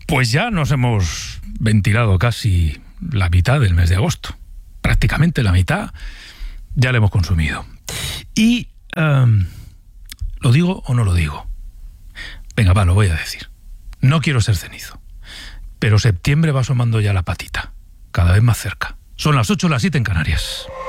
Pues ya nos hemos ventilado casi la mitad del mes de agosto. Prácticamente la mitad ya la hemos consumido. Y, ¿lo digo o no lo digo? Venga, va, lo voy a decir. No quiero ser cenizo, pero septiembre va asomando ya la patita, cada vez más cerca. Son las 8, las 7 en Canarias.